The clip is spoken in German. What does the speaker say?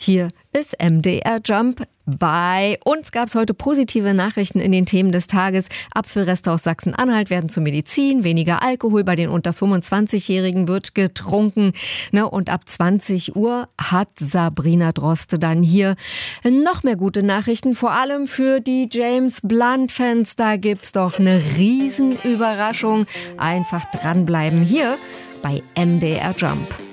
Hier ist MDR Jump. Bei uns gab es heute positive Nachrichten in den Themen des Tages. Apfelreste aus Sachsen-Anhalt werden zur Medizin, weniger Alkohol bei den unter 25-Jährigen wird getrunken. Und ab 20 Uhr hat Sabrina Droste dann hier noch mehr gute Nachrichten, vor allem für die James Blunt-Fans. Da gibt's doch eine Riesenüberraschung. Einfach dranbleiben hier bei MDR Jump.